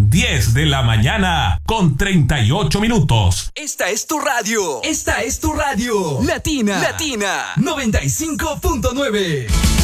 10 de la mañana con 38 minutos. Esta es tu radio. Esta es tu radio. Latina 95.9.